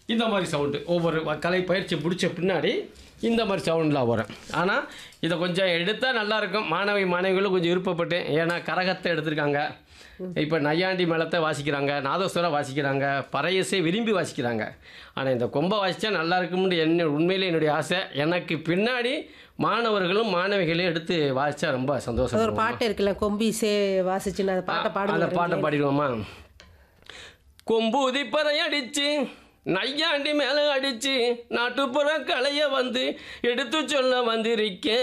இந்த மாதிரி சவுண்டு ஒவ்வொரு கலை பயிற்சி பிடிச்ச பின்னாடி இந்த மாதிரி சவுண்டில் வரும். ஆனால் இதை கொஞ்சம் எடுத்தால் நல்லாயிருக்கும். மாணவிகளும் கொஞ்சம் விருப்பப்பட்டு, ஏன்னா கரகத்தை எடுத்திருக்காங்க, இப்போ நையாண்டி மேளத்தை வாசிக்கிறாங்க, நாதஸ்வரம் வாசிக்கிறாங்க, பறையசை விரும்பி வாசிக்கிறாங்க. ஆனால் இந்த கொம்பை வாசித்தா நல்லா இருக்கும்னு உண்மையிலே என்னுடைய ஆசை. எனக்கு பின்னாடி மாணவர்களும் மாணவிகளையும் எடுத்து வாசித்தா ரொம்ப சந்தோஷம். ஒரு பாட்டு இருக்குல்ல, கொம்பிசே வாசிச்சுன்னு அந்த பாட்டை பாடுவோம். அந்த பாட்டை பாடிடுவோமா? கொம்பூதி பறை அடிச்சு நையாண்டி மேலே அடிச்சு நாட்டுப்புற கலையை வந்து எடுத்து சொல்ல வந்திருக்கேன்.